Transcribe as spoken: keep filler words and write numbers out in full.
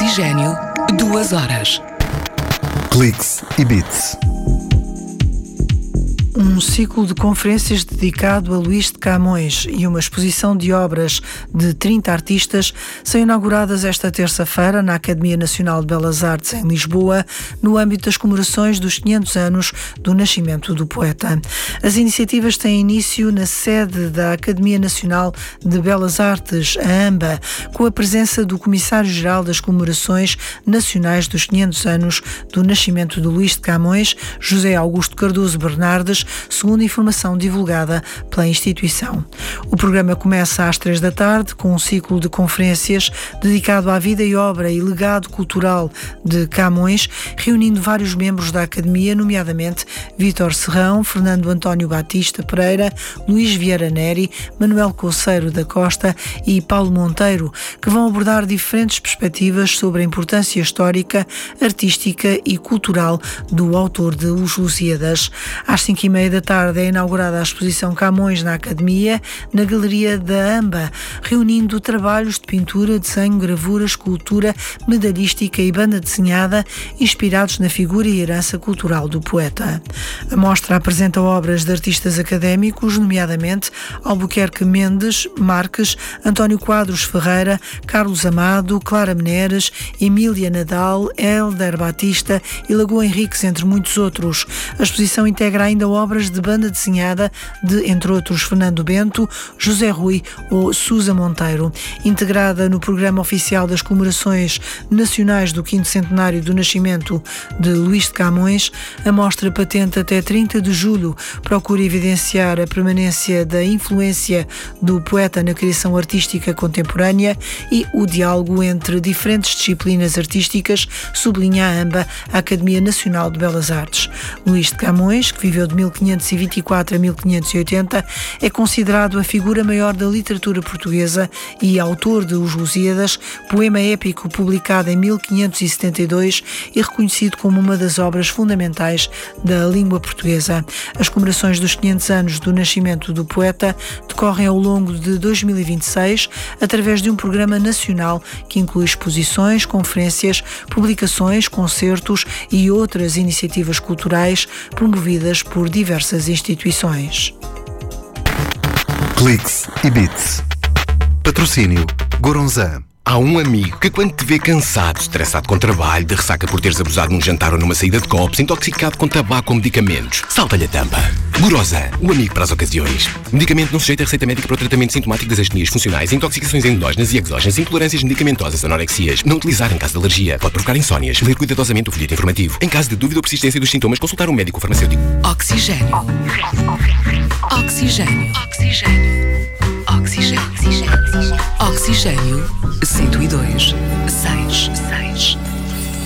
Oxigênio, duas horas. Cliques e Bits. Um ciclo de conferências dedicado a Luís de Camões e uma exposição de obras de trinta artistas são inauguradas esta terça-feira na Academia Nacional de Belas Artes em Lisboa, no âmbito das comemorações dos quinhentos anos do nascimento do poeta. As iniciativas têm início na sede da Academia Nacional de Belas Artes, a AMBA, com a presença do Comissário-Geral das Comemorações Nacionais dos quinhentos anos do nascimento de Luís de Camões, José Augusto Cardoso Bernardes, segundo informação divulgada pela instituição. O programa começa às três da tarde com um ciclo de conferências dedicado à vida e obra e legado cultural de Camões, reunindo vários membros da Academia, nomeadamente Vítor Serrão, Fernando António Batista Pereira, Luís Vieira Neri, Manuel Coceiro da Costa e Paulo Monteiro, que vão abordar diferentes perspectivas sobre a importância histórica, artística e cultural do autor de Os Lusíadas. Às cinco e meia da tarde é inaugurada a exposição Camões na Academia, na Galeria da AMBA, reunindo trabalhos de pintura, desenho, gravura, escultura, medalhística e banda desenhada, inspirados na figura e herança cultural do poeta. A mostra apresenta obras de artistas académicos, nomeadamente Albuquerque Mendes Marques, António Quadros Ferreira, Carlos Amado, Clara Meneres, Emília Nadal, Hélder Batista e Lagoa Henriques, entre muitos outros. A exposição integra ainda obras de banda desenhada de, entre outros, Fernando Bento, José Rui ou Susa Monteiro. Integrada no programa oficial das comemorações nacionais do quinto centenário do nascimento de Luís de Camões, a mostra patente até trinta de julho procura evidenciar a permanência da influência do poeta na criação artística contemporânea e o diálogo entre diferentes disciplinas artísticas, sublinha a AMBA, a Academia Nacional de Belas Artes. Luís de Camões, que viveu de mil quinhentos e vinte e quatro a mil quinhentos e oitenta, é considerado a figura maior da literatura portuguesa e autor de Os Lusíadas, poema épico publicado em mil quinhentos e setenta e dois e reconhecido como uma das obras fundamentais da língua portuguesa. As comemorações dos quinhentos anos do nascimento do poeta decorrem ao longo de dois mil e vinte e seis através de um programa nacional que inclui exposições, conferências, publicações, concertos e outras iniciativas culturais promovidas por diversas instituições. Cliques e Bits. Patrocínio Goronzan. Há um amigo que, quando te vê cansado, estressado com trabalho, de ressaca por teres abusado num jantar ou numa saída de copos, intoxicado com tabaco ou medicamentos, salta-lhe a tampa. Goronzan, o amigo para as ocasiões. Medicamento não sujeito a receita médica para o tratamento sintomático das astenias funcionais, intoxicações endógenas e exógenas, intolerâncias medicamentosas, anorexias. Não utilizar em caso de alergia. Pode provocar insónias. Ler cuidadosamente o folheto informativo. Em caso de dúvida ou persistência dos sintomas, consultar um médico ou farmacêutico. Oxigênio. Oxigênio. Oxigênio. Oxigênio. Oxigênio. Oxigênio. cento e dois, seis, seis.